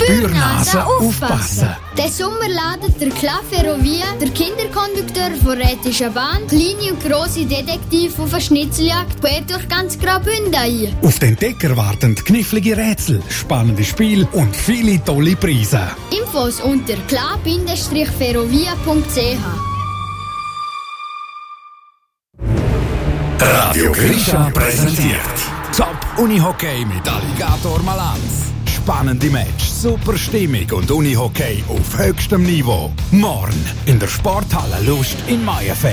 Spürnase aufpassen. Den Sommer ladet der Club Ferrovia, der Kinderkondukteur von Rätischer Bahn, kleine und grosse Detektive auf eine Schnitzeljagd quer durch ganz Graubünden ein. Auf den Entdecker warten knifflige Rätsel, spannende Spiele und viele tolle Preise. Infos unter club-ferrovia.ch. Radio Grisha präsentiert Top Unihockey mit Alligator Malanz. Spannende Match, super Stimmung und Unihockey auf höchstem Niveau. Morgen in der Sporthalle Lust in Mayenfeld.